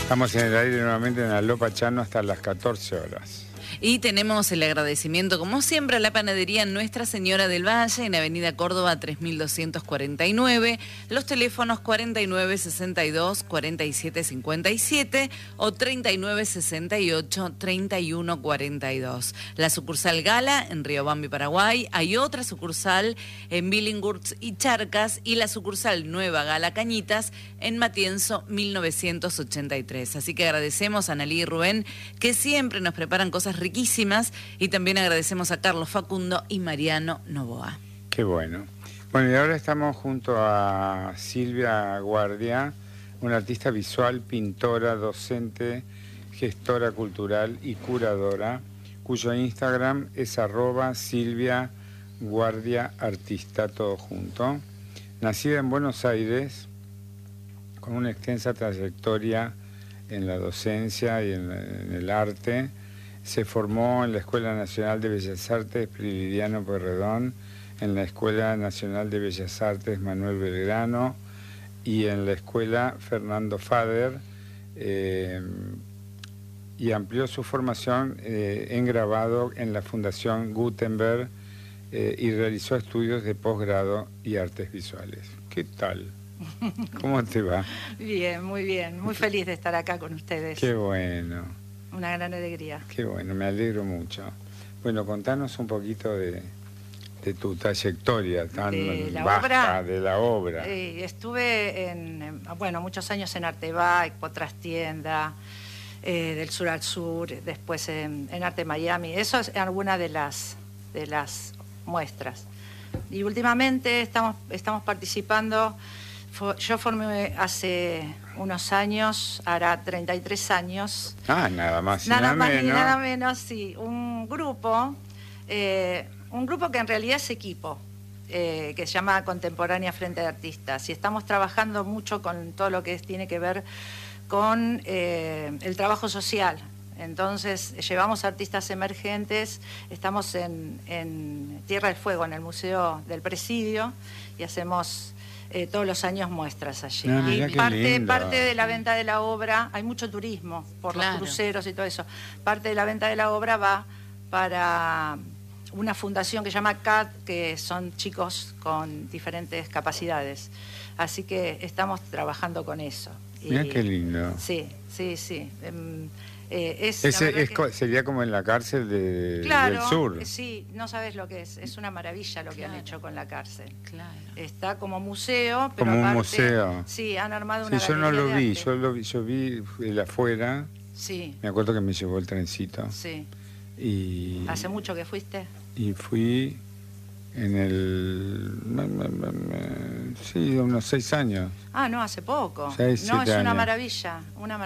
Estamos en el aire nuevamente en Aló Pachano hasta las 14 horas. Y tenemos el agradecimiento, como siempre, a la panadería Nuestra Señora del Valle, en Avenida Córdoba 3249, los teléfonos 4962-4757 o 3968-3142. La sucursal Gala en Riobambi, Paraguay. Hay otra sucursal en Billinghurst y Charcas, y la sucursal Nueva Gala Cañitas en Matienzo 1983. Así que agradecemos a Analí y Rubén, que siempre nos preparan cosas riquísimas, y también agradecemos a Carlos Facundo y Mariano Novoa. Qué bueno. Bueno, y ahora estamos junto a Silvia Guardia, una artista visual, pintora, docente, gestora cultural y curadora, cuyo Instagram es @Silvia Guardia Artista, todo junto. Nacida en Buenos Aires, con una extensa trayectoria en la docencia y en el arte. Se formó en la Escuela Nacional de Bellas Artes Prilidiano Pueyrredón, en la Escuela Nacional de Bellas Artes Manuel Belgrano y en la Escuela Fernando Fader, y amplió su formación en grabado en la Fundación Gutenberg y realizó estudios de posgrado y artes visuales. ¿Qué tal? ¿Cómo te va? Bien, muy feliz de estar acá con ustedes. Qué bueno. Una gran alegría. Qué bueno, me alegro mucho. Bueno, contanos un poquito de tu trayectoria tan vasta, de la obra. Estuve muchos años en Arteba, Expo Trastienda, del sur al sur, después en Arte Miami. Eso es alguna de las muestras. Y últimamente estamos participando. Yo formé hace unos años, hará 33 años. Nada más y nada menos, sí. Un grupo que en realidad es equipo, que se llama Contemporánea Frente de Artistas. Y estamos trabajando mucho con todo lo que tiene que ver con el trabajo social. Entonces, llevamos artistas emergentes, estamos en Tierra del Fuego, en el Museo del Presidio, y hacemos todos los años muestras allí. Y parte de la venta de la obra, hay mucho turismo por los cruceros y todo eso. Parte de la venta de la obra va para una fundación que se llama CAD, que son chicos con diferentes capacidades. Así que estamos trabajando con eso. Mira qué lindo. Sí. Sería como en la cárcel del sur. Sí, no sabes lo que es una maravilla lo que han hecho con la cárcel. Claro. Está como museo, pero como aparte, un museo. Sí, han armado una yo no lo vi, yo vi el afuera. Sí. Me acuerdo que me llevó el trencito. Sí. Y ¿Hace mucho que fuiste? Y fui en unos 6 años. No, hace poco. 6, 7 es años. una maravilla.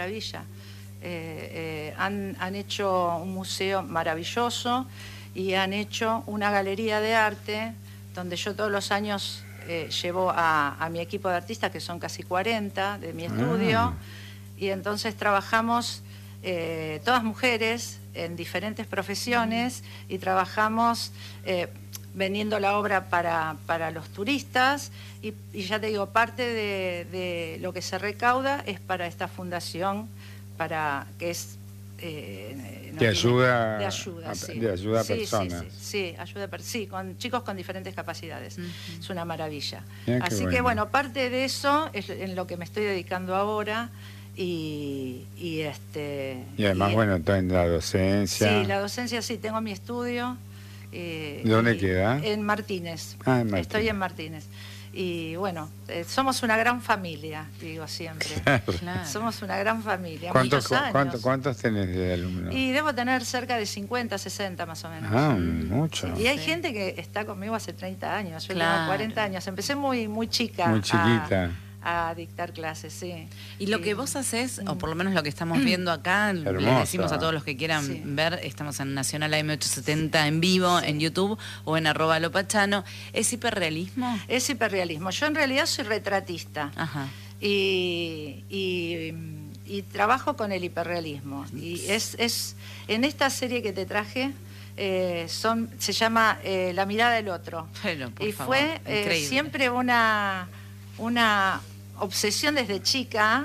Han hecho un museo maravilloso y han hecho una galería de arte donde yo todos los años llevo a mi equipo de artistas, que son casi 40 de mi estudio, y entonces trabajamos todas mujeres en diferentes profesiones y trabajamos vendiendo la obra para los turistas y ya te digo, parte de lo que se recauda es para esta fundación, que es de ayuda a personas. Sí, con chicos con diferentes capacidades. Es una maravilla. Mira, así que bueno, parte de eso es en lo que me estoy dedicando ahora. Y además, todo en la docencia. Sí, la docencia, sí, tengo mi estudio. ¿Dónde queda? En Martínez. En Martínez. Estoy en Martínez. Y bueno, somos una gran familia, digo siempre. Claro. Somos una gran familia. ¿Cuántos tenés de alumnos? Y debo tener cerca de 50, 60 más o menos. Mucho. Sí. Y hay gente que está conmigo hace 30 años, yo tengo 40 años. Empecé muy chica. Muy chiquita. A dictar clases, sí. Y lo que vos haces, o por lo menos lo que estamos viendo acá, les decimos a todos los que quieran ver, estamos en Nacional AM870 en vivo, en YouTube o en @lopachano, ¿es hiperrealismo? Es hiperrealismo. Yo en realidad soy retratista. Ajá. Y trabajo con el hiperrealismo. Y es en esta serie que te traje, se llama La mirada del otro. Pero, por favor, fue siempre una obsesión desde chica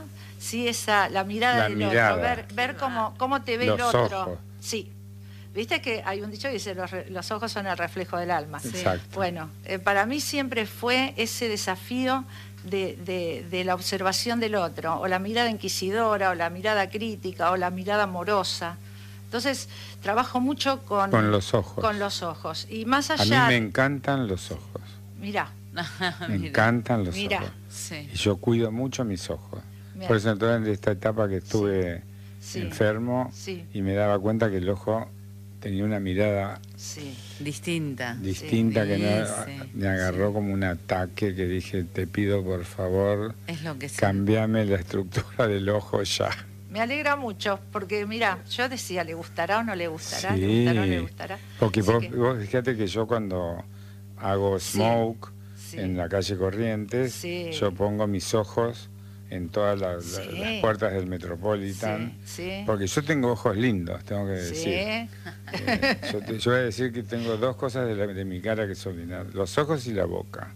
sí, la mirada del otro, ver cómo te ve el otro. Ojos. Sí. Viste que hay un dicho que dice los ojos son el reflejo del alma. Exacto. Bueno, para mí siempre fue ese desafío de la observación del otro, o la mirada inquisidora, o la mirada crítica, o la mirada amorosa. Entonces, trabajo mucho con los ojos. Con los ojos. Y más allá... A mí me encantan los ojos. Mirá. Me encantan los ojos. Sí. Y yo cuido mucho mis ojos. Mirá. Por eso en toda esta etapa que estuve enfermo, y me daba cuenta que el ojo tenía una mirada distinta que me agarró como un ataque, que dije, te pido por favor, cambiame la estructura del ojo ya. Me alegra mucho, porque mira, yo decía, ¿le gustará o no le gustará? Sí, ¿Le gustará o no le gustará? Porque vos fíjate que yo cuando hago smoke en la calle Corrientes, yo pongo mis ojos en todas las puertas del Metropolitan, porque yo tengo ojos lindos, tengo que decir. Yo voy a decir que tengo dos cosas de mi cara que son lindas, los ojos y la boca.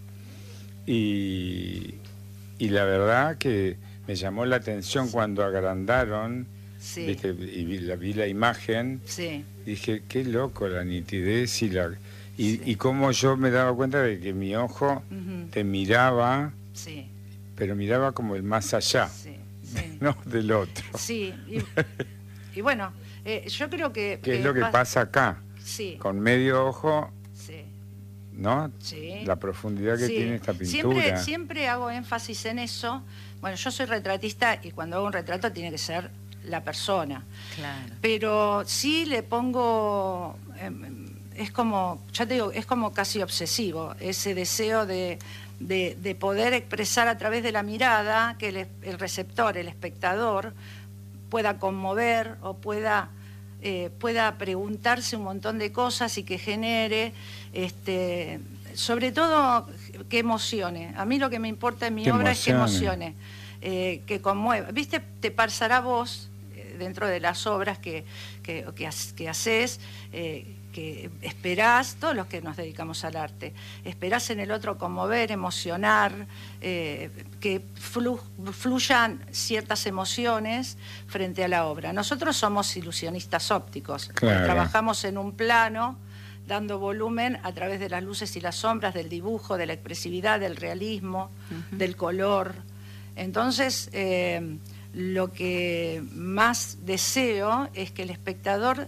Y la verdad que me llamó la atención cuando agrandaron, ¿viste? Y vi la imagen, y dije, qué loco la nitidez y cómo yo me daba cuenta de que mi ojo te miraba, pero miraba como el más allá, no del otro. Sí, y bueno, yo creo que... ¿Qué es lo que pasa acá? Con medio ojo, ¿no? La profundidad que tiene esta pintura. Siempre hago énfasis en eso. Bueno, yo soy retratista y cuando hago un retrato tiene que ser la persona. Claro. Pero sí le pongo... es como, ya te digo, es como casi obsesivo, ese deseo de poder expresar a través de la mirada que el receptor, el espectador, pueda conmover o pueda preguntarse un montón de cosas y que genere, sobre todo, que emocione. A mí lo que me importa en mi obra es que emocione, que conmueva. ¿Viste? Te pasará a vos, dentro de las obras que haces, que esperás, todos los que nos dedicamos al arte, esperás en el otro conmover, emocionar, que fluyan ciertas emociones frente a la obra. Nosotros somos ilusionistas ópticos, trabajamos en un plano, dando volumen a través de las luces y las sombras, del dibujo, de la expresividad, del realismo, del color. Entonces, lo que más deseo es que el espectador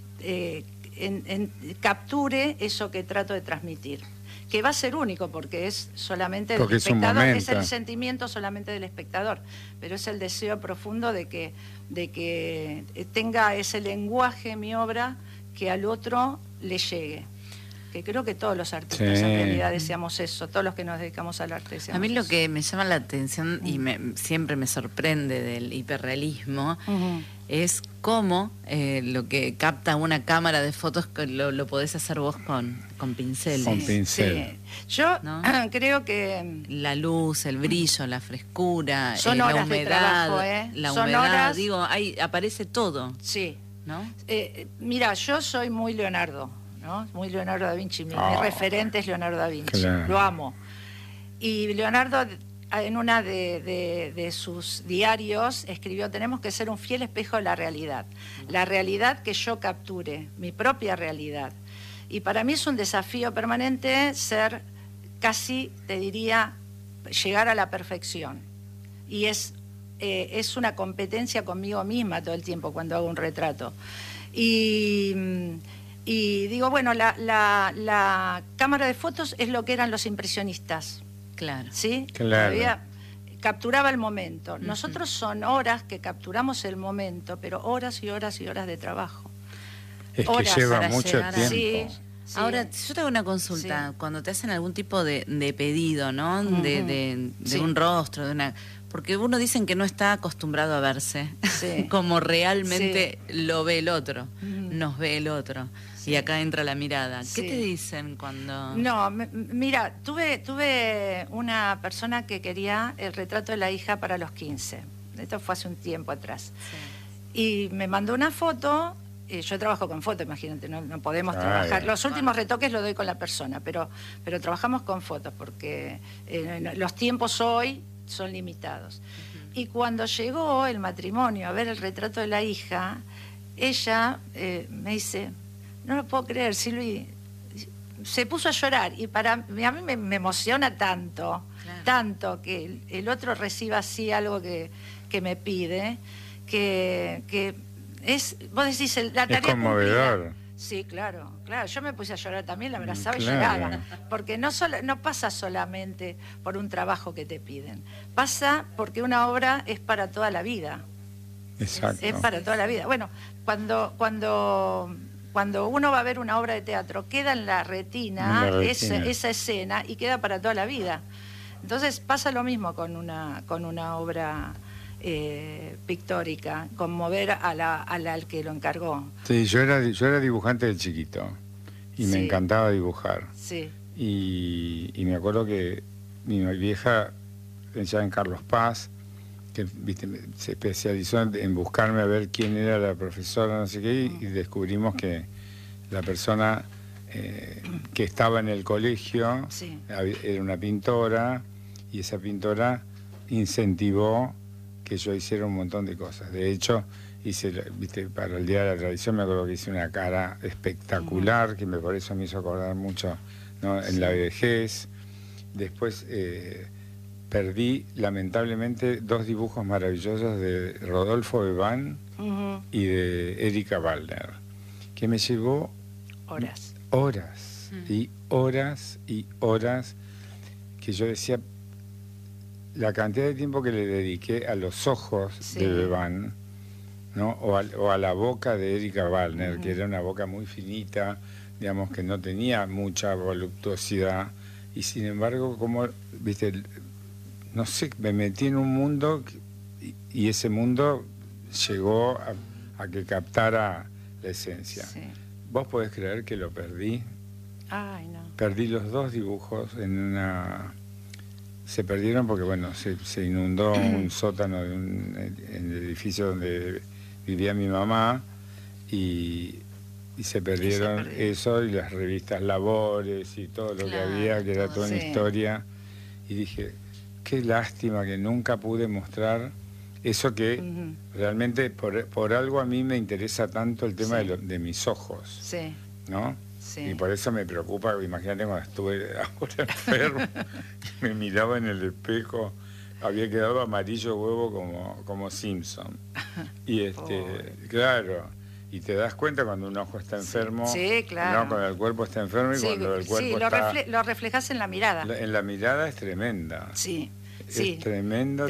capture eso que trato de transmitir, que va a ser único porque es solamente del espectador, es el sentimiento solamente del espectador, pero es el deseo profundo de que tenga ese lenguaje mi obra que al otro le llegue. Que creo que todos los artistas en realidad deseamos eso, todos los que nos dedicamos al arte deseamos. A mí lo que me llama la atención y siempre me sorprende del hiperrealismo es cómo lo que capta una cámara de fotos lo podés hacer vos con pinceles. Con pincel. Yo creo que... La luz, el brillo, la frescura, son horas la humedad, de trabajo, la son humedad, horas... digo, ahí aparece todo. Sí. ¿No? Mira, yo soy muy Leonardo, ¿no? Muy Leonardo da Vinci, mi referente es Leonardo da Vinci, lo amo. Y Leonardo, en una de sus diarios, escribió, tenemos que ser un fiel espejo de la realidad que yo capture, mi propia realidad. Y para mí es un desafío permanente ser casi, te diría, llegar a la perfección. Y es una competencia conmigo misma todo el tiempo cuando hago un retrato. Y digo, bueno, la cámara de fotos es lo que eran los impresionistas. Claro. ¿Sí? Claro. Capturaba el momento. Nosotros son horas que capturamos el momento, pero horas y horas y horas de trabajo. Es que lleva mucho tiempo. Sí. Ahora, yo te hago una consulta. Cuando te hacen algún tipo de pedido, ¿no? De un rostro, de una... Porque uno dicen que no está acostumbrado a verse como realmente lo ve el otro, nos ve el otro. Y acá entra la mirada. ¿Qué te dicen cuando...? No, mira, tuve una persona que quería el retrato de la hija para los 15. Esto fue hace un tiempo atrás. Y me mandó una foto. Yo trabajo con foto, imagínate, no podemos trabajar. Los últimos retoques los doy con la persona, pero trabajamos con fotos porque los tiempos hoy son limitados. Y cuando llegó el matrimonio a ver el retrato de la hija, ella me dice, no lo puedo creer, Silvi, se puso a llorar. Y a mí me emociona tanto, claro, tanto que el otro reciba así algo que me pide, que es, vos decís, la tarea es conmovedor. Cumplida. Sí, claro, claro. Yo me puse a llorar también, la abrazaba y claro, lloraba. Porque no pasa solamente por un trabajo que te piden. Pasa porque una obra es para toda la vida. Exacto. Es para toda la vida. Bueno, cuando uno va a ver una obra de teatro, queda en la retina, esa escena y queda para toda la vida. Entonces pasa lo mismo con una obra pictórica, conmover al que lo encargó. Sí, yo era dibujante de chiquito y me encantaba dibujar. Sí. Y me acuerdo que mi vieja, ya en Carlos Paz, que viste, se especializó en buscarme a ver quién era la profesora, no sé qué, y descubrimos que la persona que estaba en el colegio era una pintora, y esa pintora incentivó que yo hiciera un montón de cosas. De hecho, viste, para el Día de la Tradición me acuerdo que hice una cara espectacular, que por eso me hizo acordar mucho, ¿no?, en la vejez. Después perdí, lamentablemente, 2 dibujos maravillosos de Rodolfo Bebán y de Erika Waldner, que me llevó horas y horas y horas, que yo decía, la cantidad de tiempo que le dediqué a los ojos de Bebán, ¿no?, o a la boca de Erika Waldner, que era una boca muy finita, digamos, que no tenía mucha voluptuosidad, y sin embargo, como, viste, no sé, me metí en un mundo y ese mundo llegó a que captara la esencia. Sí. ¿Vos podés creer que lo perdí? Ay, no. Perdí los 2 dibujos en una... Se perdieron porque, bueno, se inundó un sótano en el edificio donde vivía mi mamá, y se perdieron eso, y las revistas Labores y todo lo que había, que era toda una historia. Y dije, qué lástima que nunca pude mostrar eso que realmente por algo a mí me interesa tanto el tema de mis ojos, ¿no? Sí. Y por eso me preocupa, imagínate cuando estuve ahora enfermo, me miraba en el espejo, había quedado amarillo huevo como Simpson. Y claro, y te das cuenta cuando un ojo está enfermo, claro, no, cuando el cuerpo está enfermo, y cuando el cuerpo está... lo reflejas en la mirada. En la mirada es tremenda. Sí. Es tremendo.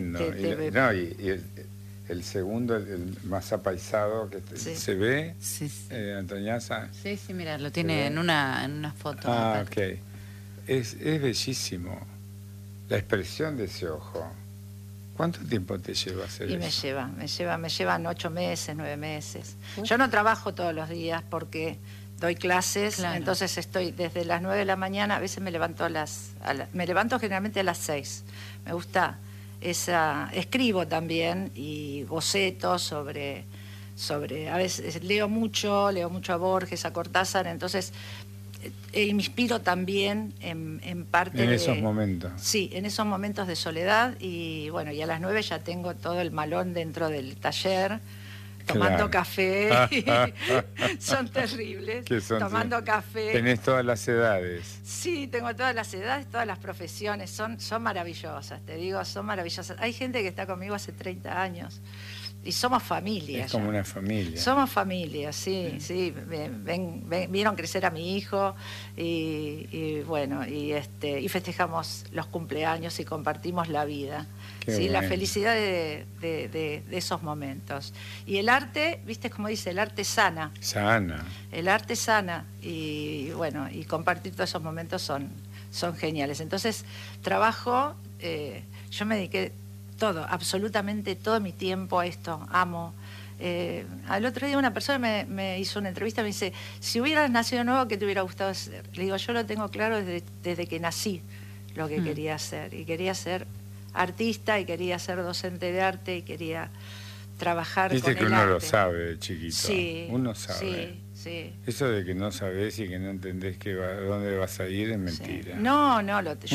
Y el segundo, el más apaisado, que se ve, Antoniasa. Sí, mira, lo tiene en una foto. Ah, ok. Es bellísimo. La expresión de ese ojo. ¿Cuánto tiempo te lleva hacer eso? Me llevan 8 meses, 9 meses. Yo no trabajo todos los días porque doy clases, entonces estoy desde las 9 de la mañana, a veces me levanto me levanto generalmente a las 6. Me gusta escribo también, y bocetos sobre a veces leo mucho a Borges, a Cortázar, entonces me inspiro también en parte en esos momentos. Sí, en esos momentos de soledad, y bueno, y a las 9 ya tengo todo el malón dentro del taller, tomando café. Son terribles. Tomando café. ¿Tenés todas las edades? Sí, tengo todas las edades, todas las profesiones. Son maravillosas, te digo, son maravillosas. Hay gente que está conmigo hace 30 años y somos familia. Es como una familia. Somos familia, sí. Vieron crecer a mi hijo y bueno, y festejamos los cumpleaños y compartimos la vida. Sí, la felicidad de esos momentos. Y el arte, viste como dice, el arte sana. El arte sana, y bueno, y compartir todos esos momentos son geniales. Entonces, trabajo, yo me dediqué absolutamente todo mi tiempo a esto, amo. Al otro día una persona me hizo una entrevista, me dice, si hubieras nacido de nuevo, ¿qué te hubiera gustado hacer? Le digo, yo lo tengo claro desde que nací, lo que quería hacer, y quería ser artista, y quería ser docente de arte, y quería trabajar con el arte. Viste que uno lo sabe, chiquito. Sí, uno sabe. Sí. Eso de que no sabés y que no entendés dónde vas a ir es mentira. No,